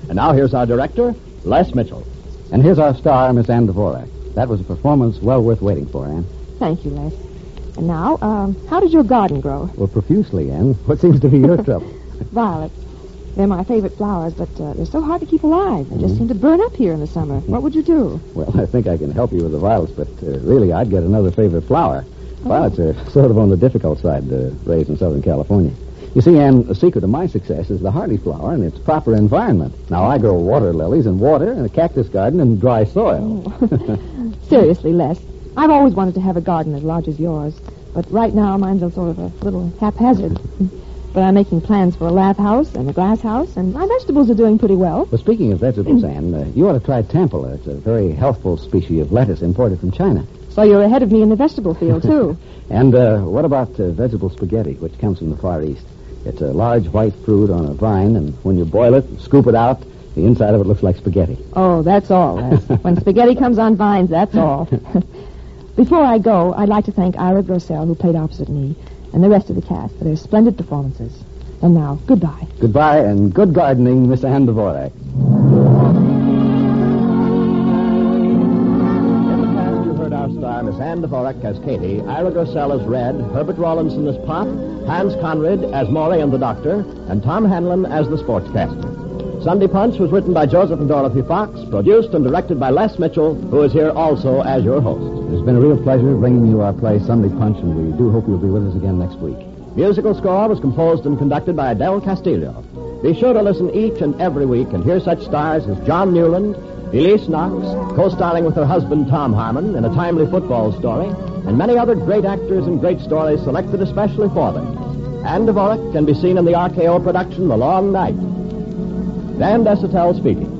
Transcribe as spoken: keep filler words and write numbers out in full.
And now here's our director, Les Mitchell. And here's our star, Miss Ann Dvorak. That was a performance well worth waiting for, Ann. Thank you, Les. And now, um, how does your garden grow? Well, profusely, Ann. What seems to be your trouble? Violets. They're my favorite flowers, but uh, they're so hard to keep alive. They mm-hmm. just seem to burn up here in the summer. What would you do? Well, I think I can help you with the violets, but uh, really, I'd get another favorite flower. Oh. Violets are sort of on the difficult side to raise in Southern California. You see, Ann, the secret of my success is the hardy flower and its proper environment. Now, I grow water lilies in water and a cactus garden in dry soil. Oh. Seriously, Les, I've always wanted to have a garden as large as yours, but right now mine's a sort of a little haphazard. But I'm making plans for a lath house and a glass house, and my vegetables are doing pretty well. Well, speaking of vegetables, Ann, uh, you ought to try Tampala. It's a very healthful species of lettuce imported from China. So you're ahead of me in the vegetable field, too. And uh, what about uh, vegetable spaghetti, which comes from the Far East? It's a large white fruit on a vine, and when you boil it, scoop it out, the inside of it looks like spaghetti. Oh, that's all, Les. When spaghetti comes on vines, that's all. Before I go, I'd like to thank Ira Grossell, who played opposite me, and the rest of the cast for their splendid performances. And now, goodbye. Goodbye, and good gardening, Miss Ann Dvorak. In the past, you heard our star, Miss Ann Dvorak, as Katie, Ira Grossell as Red, Herbert Rawlinson as Pop, Hans Conrad as Maury and the Doctor, and Tom Hanlon as the sportscaster. Sunday Punch was written by Joseph and Dorothy Fox, produced and directed by Les Mitchell, who is here also as your host. It's been a real pleasure bringing you our play, Sunday Punch, and we do hope you'll be with us again next week. Musical score was composed and conducted by Adele Castillo. Be sure to listen each and every week and hear such stars as John Newland, Elise Knox, co-starring with her husband Tom Harmon in a timely football story, and many other great actors and great stories selected especially for them. Ann Dvorak can be seen in the R K O production The Long Night. Dan Desautels speaking.